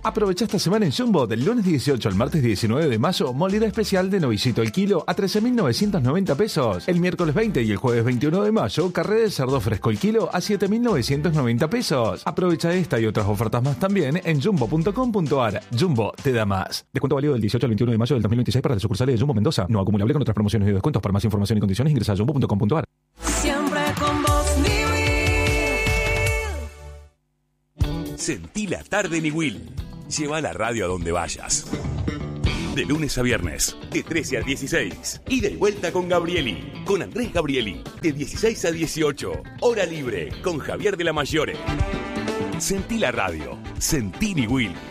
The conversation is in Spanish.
Aprovecha esta semana en Jumbo, del lunes 18 al martes 19 de mayo, molida especial de novillito el kilo a 13.990 pesos. El miércoles 20 y el jueves 21 de mayo, carrera de cerdo fresco el kilo a 7.990 pesos. Aprovecha esta y otras ofertas más también en jumbo.com.ar. Jumbo te da más. Descuento válido del 18 al 21 de mayo del 2026 para las sucursales de Jumbo Mendoza. No acumulable con otras promociones y descuentos. Para más información y condiciones ingresa a jumbo.com.ar. Siempre con vos, mi Will. Sentí la tarde, mi Will. Lleva la radio a donde vayas. De lunes a viernes, de 13 a 16. Y de vuelta con Gabrieli, con Andrés Gabrieli, de 16 a 18. Hora libre, con Javier de la Mayore. Sentí la radio. Sentí mi Will.